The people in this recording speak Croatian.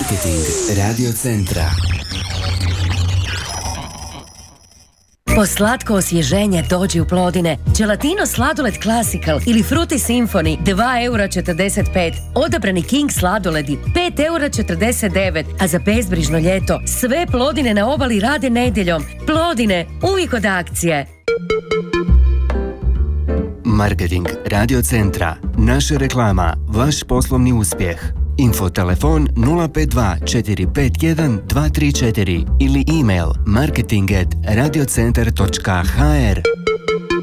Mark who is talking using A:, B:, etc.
A: Marketing Radio Centra.
B: Po slatko osvježenje dođi u Plodine. Gelatino sladoled Classical ili Fruity Symphony 2,45 €. Odabrani King sladoledi 5,49 €, a za bezbrižno ljeto sve Plodine na obali rade nedjeljom. Plodine, uvijek od akcije.
A: Marketing Radio Centra. Naša reklama, vaš poslovni uspjeh. Info telefon 052 451 234 ili email marketing@radiocentar.hr.